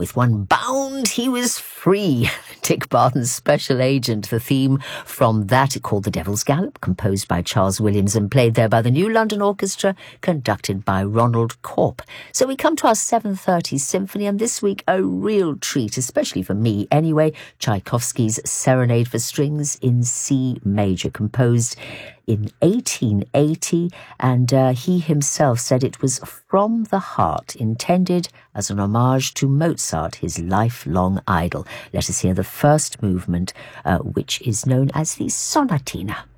With one bound, he was free. Dick Barton's Special Agent, the theme from that, called The Devil's Gallop, composed by Charles Williams and played there by the New London Orchestra, conducted by Ronald Corp. So we come to our 7:30 symphony, and this week a real treat, especially for me anyway, Tchaikovsky's Serenade for Strings in C major, composed in 1880, and he himself said it was from the heart, intended as an homage to Mozart, his lifelong idol. Let us hear the first movement, which is known as the Sonatina.